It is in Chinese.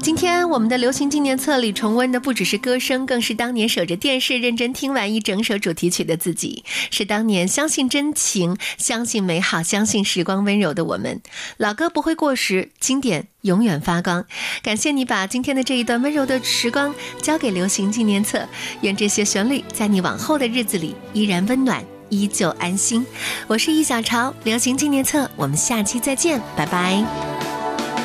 今天我们的流行纪念册里重温的不只是歌声，更是当年守着电视认真听完一整首主题曲的自己，是当年相信真情、相信美好、相信时光温柔的我们。老歌不会过时，经典永远发光。感谢你把今天的这一段温柔的时光交给流行纪念册，愿这些旋律在你往后的日子里依然温暖，依旧安心。我是易小潮，流行纪念册，我们下期再见，拜拜。